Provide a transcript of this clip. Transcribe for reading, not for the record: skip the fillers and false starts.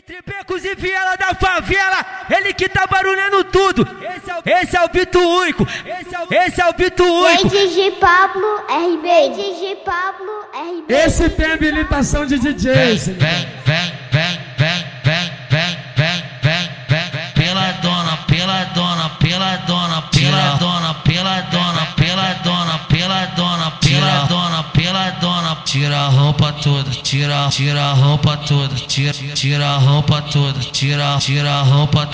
Entre becos e viela da favela, ele que tá barulhando tudo. Esse é o Bito Único. Esse é o Bito Único. DJ Pablo RB. DJ Pablo RB. Esse tem habilitação de DJ. Vem. Pela dona, tira a roupa toda, tira a roupa toda, tira a roupa toda, tira a roupa toda.